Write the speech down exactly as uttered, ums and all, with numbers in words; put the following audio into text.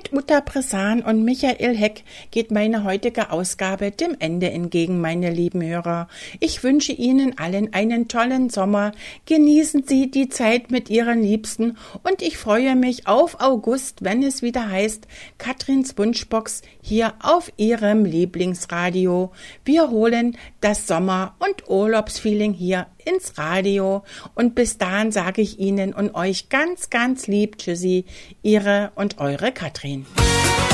Mit Uta Bressan und Michael Heck geht meine heutige Ausgabe dem Ende entgegen, meine lieben Hörer. Ich wünsche Ihnen allen einen tollen Sommer. Genießen Sie die Zeit mit Ihren Liebsten und ich freue mich auf August, wenn es wieder heißt Katrins Wunschbox hier auf Ihrem Lieblingsradio. Wir holen das Sommer- und Urlaubsfeeling hier ins Radio und bis dahin sage ich Ihnen und euch ganz, ganz lieb Tschüssi, Ihre und eure Katrin.